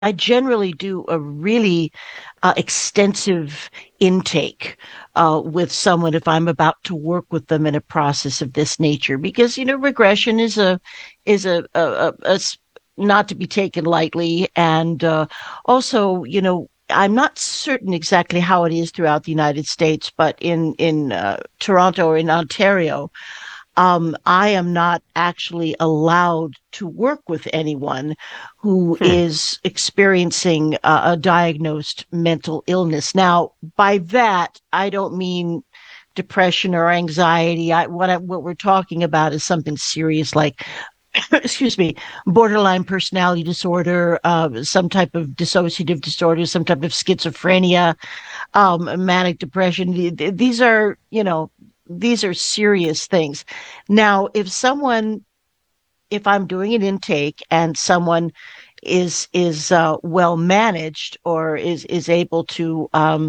I generally do a really extensive intake with someone if I'm about to work with them in a process of this nature, because regression is not to be taken lightly, and also I'm not certain exactly how it is throughout the United States, but in Toronto or in Ontario, I am not actually allowed to work with anyone who Hmm. is experiencing a diagnosed mental illness. Now, by that, I don't mean depression or anxiety. What we're talking about is something serious like, excuse me, borderline personality disorder, some type of dissociative disorder, some type of schizophrenia, manic depression. These are, these are serious things. Now, if I'm doing an intake and someone is well managed or is able to,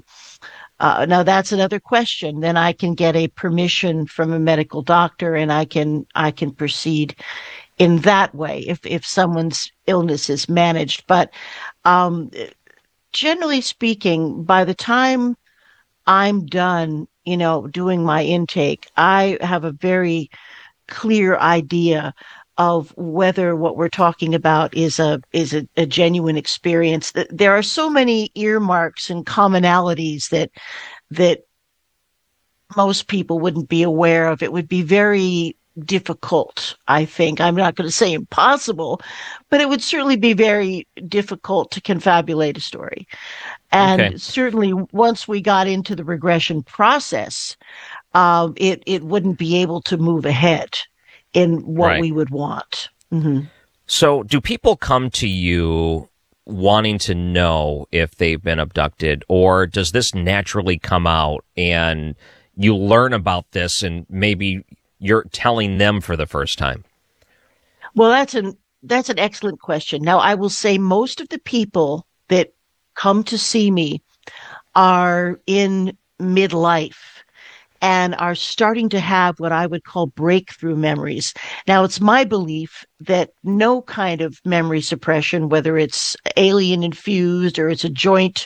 now that's another question. Then I can get a permission from a medical doctor, and I can proceed in that way if someone's illness is managed. But um, generally speaking, by the time I'm done, doing my intake, I have a very clear idea of whether what we're talking about is a genuine experience. There are so many earmarks and commonalities that most people wouldn't be aware of. It would be very difficult, I think. I'm not going to say impossible, but it would certainly be very difficult to confabulate a story. Okay. And certainly, once we got into the regression process, it wouldn't be able to move ahead in what Right. we would want. Hmm. So, do people come to you wanting to know if they've been abducted, or does this naturally come out and you learn about this and maybe you're telling them for the first time? Well, that's an excellent question. Now, I will say most of the people that come to see me are in midlife and are starting to have what I would call breakthrough memories. Now, it's my belief that no kind of memory suppression, whether it's alien infused or it's a joint,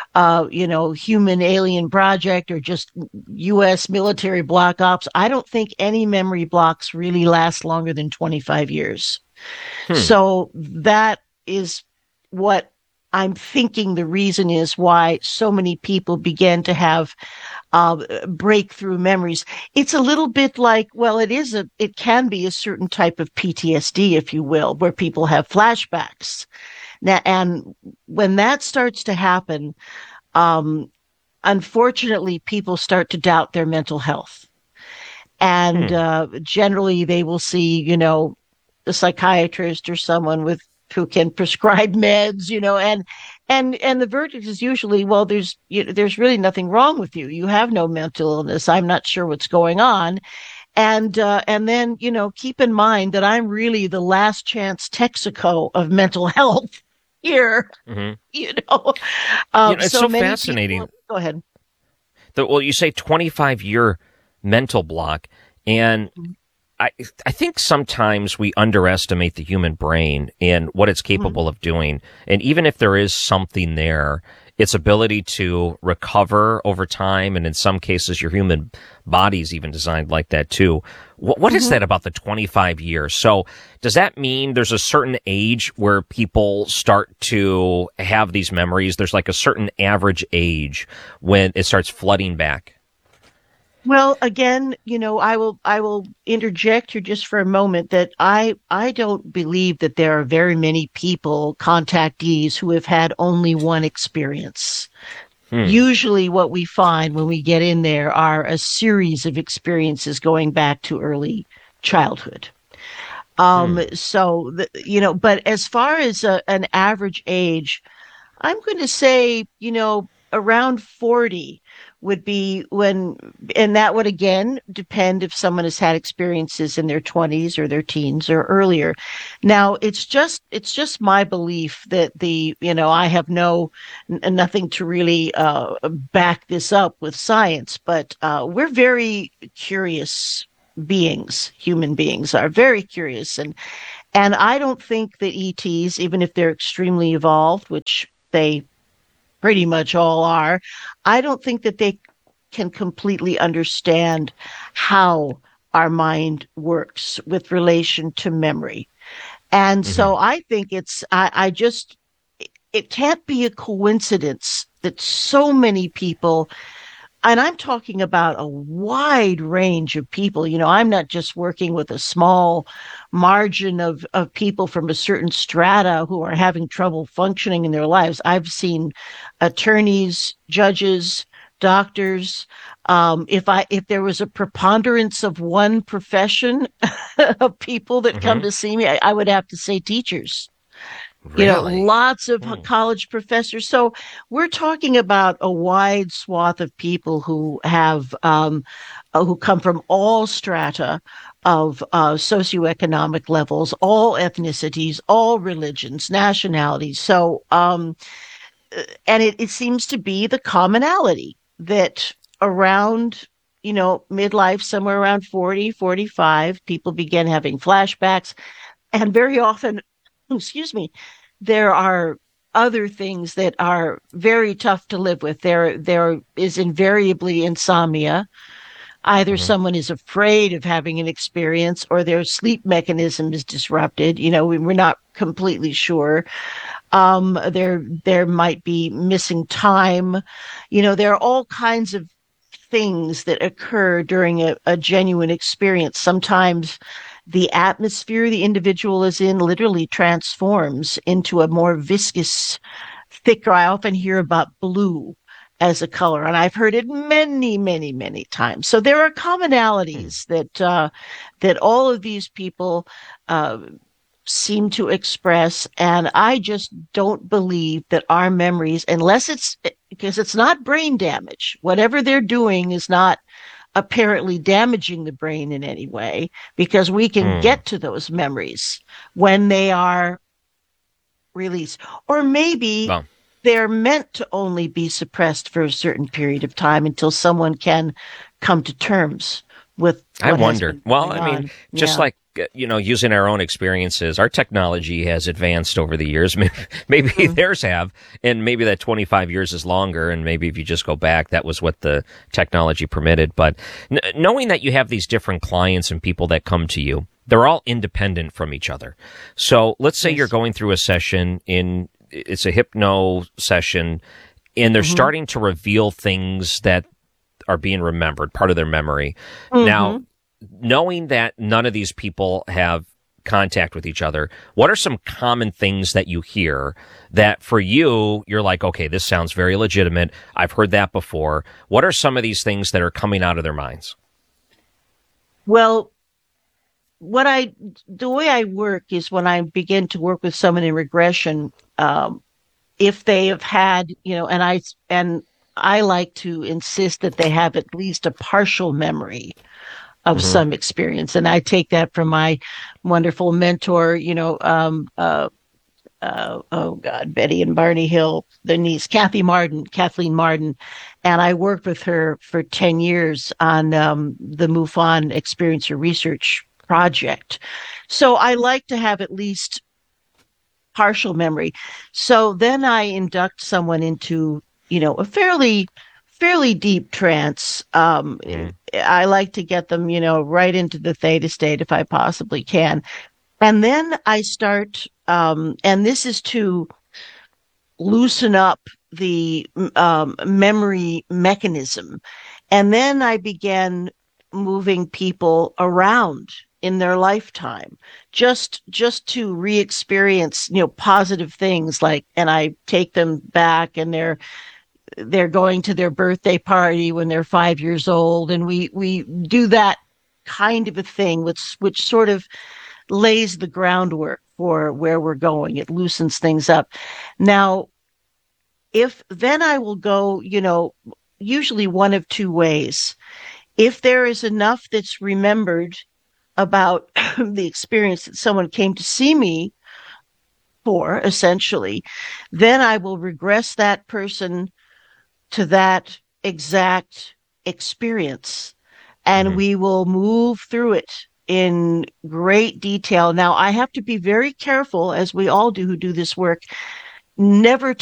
human alien project or just U.S. military block ops, I don't think any memory blocks really last longer than 25 years. Hmm. So that is what I'm thinking the reason is why so many people begin to have breakthrough memories. It's a little bit like, well, it can be a certain type of PTSD, if you will, where people have flashbacks. Now, and when that starts to happen, um, unfortunately, people start to doubt their mental health. And Hmm. generally, they will see, a psychiatrist or someone with who can prescribe meds, and the verdict is usually, well, there's really nothing wrong with you. You have no mental illness. I'm not sure what's going on. And then keep in mind that I'm really the last chance Texaco of mental health here. Hmm. You know, It's so so many people. fascinating. Go ahead. Well, you say 25-year mental block, and I I think sometimes we underestimate the human brain and what it's Mhm. capable of doing. And even if there is something there, its ability to recover over time, and in some cases, your human body's even designed like that too. What is Mhm. that about the 25 years? So does that mean there's a certain age where people start to have these memories? There's like a certain average age when it starts flooding back. Well, again, I will interject here just for a moment that I don't believe that there are very many people, contactees, who have had only one experience. Hmm. Usually what we find when we get in there are a series of experiences going back to early childhood. Hmm. But as far as an average age, I'm going to say, around 40 would be when, and that would again depend if someone has had experiences in their 20s or their teens or earlier. Now, it's just my belief that I have nothing to really back this up with science, but we're very curious beings. Human beings are very curious, And I don't think that ETs, even if they're extremely evolved, which they pretty much all are, I don't think that they can completely understand how our mind works with relation to memory. And Hmm. so I think I just, it can't be a coincidence that so many people, and I'm talking about a wide range of people. I'm not just working with a small margin of people from a certain strata who are having trouble functioning in their lives. I've seen attorneys, judges, doctors. If there was a preponderance of one profession of people that come Hmm. to see me, I would have to say teachers. Really? Lots of Hmm. college professors. So we're talking about a wide swath of people who come from all strata of socioeconomic levels, all ethnicities, all religions, nationalities. And it seems to be the commonality that around, midlife, somewhere around 40, 45, people begin having flashbacks. And very often, excuse me, there are other things that are very tough to live with. There is invariably insomnia. Either Hmm. someone is afraid of having an experience or their sleep mechanism is disrupted. We're not completely sure. There might be missing time. There are all kinds of things that occur during a genuine experience. Sometimes the atmosphere the individual is in literally transforms into a more viscous, thicker. I often hear about blue as a color, and I've heard it many, many, many times. So there are commonalities that all of these people uh, seem to express, and I just don't believe that our memories, unless it's because it's not brain damage, whatever they're doing is not apparently damaging the brain in any way, because we can Hmm. get to those memories when they are released. Or maybe Well, they're meant to only be suppressed for a certain period of time until someone can come to terms with I what has wonder. been Well, going I mean, on. just Yeah. like using our own experiences, our technology has advanced over the years. Maybe Mm-hmm. theirs have, and maybe that 25 years is longer. And maybe if you just go back, that was what the technology permitted. But knowing that you have these different clients and people that come to you, they're all independent from each other. So let's say you're Yes. going through a session it's a hypno session, and they're Mm-hmm. starting to reveal things that are being remembered, part of their memory. Now, Mm-hmm. knowing that none of these people have contact with each other, what are some common things that you hear that for you, you're like, okay, this sounds very legitimate. I've heard that before. What are some of these things that are coming out of their minds? Well, what I the way I work is when I begin to work with someone in regression, if they have had, and I like to insist that they have at least a partial memory of Hmm. some experience. And I take that from my wonderful mentor, oh God, Betty and Barney Hill, their niece, Kathleen Martin. And I worked with her for 10 years on the MUFON Experiencer Research Project. So I like to have at least partial memory. So then I induct someone into, a fairly deep trance. Hmm. I like to get them, right into the theta state if I possibly can. And then I start, and this is to loosen up the memory mechanism. And then I began moving people around in their lifetime just to re-experience positive things, like, and I take them back, and they're going to their birthday party when they're 5 years old, and we do that kind of a thing, which sort of lays the groundwork for where we're going. It loosens things up. Now, if then I will go, usually one of two ways. If there is enough that's remembered about the experience that someone came to see me for, essentially, then I will regress that person to that exact experience, and Hmm. we will move through it. in great detail. Now, I have to be very careful, as we all do who do this work, never